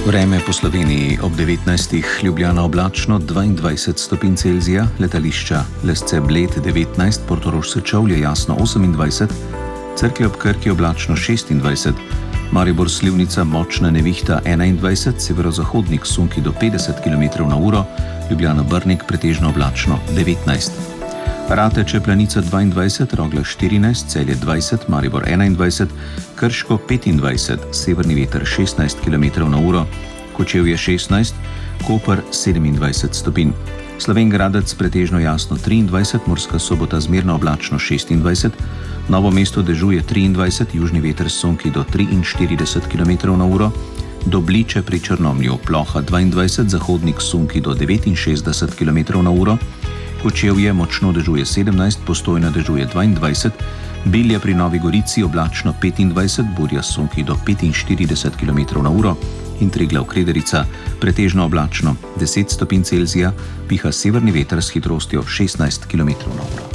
Vreme po Sloveniji ob 19. Ljubljana oblačno 22 stopinj Celzija, letališča Lesce Bled 19, Portorož Sečovlje jasno 28, Cerklje ob Krki oblačno 26, Maribor Slivnica močna nevihta 21, severozahodnik sunki do 50 km/h, Ljubljana Brnik pretežno oblačno 19. Rateče Planica 22, Rogla 14, Celje 20, Maribor 21, Krško 25, severni veter 16 km/h, Kočevje 16, Koper 27 stopinj. Slovenj Gradec pretežno jasno 23, Murska Sobota zmerno oblačno 26, Novo mesto dežuje 23, južni veter sunki do 43 km/h, Dobliče pri Črnomlju ploha 22, zahodnik sunki do 69 km/h, Kočevje močno dežuje 17, Postojna dežuje 22, Bilje pri Novi Gorici oblačno 25, Burja sunki do 45 km/h in Triglav Krederica pretežno oblačno 10 stopinj Celzija, piha severni veter s hitrostjo 16 km/h.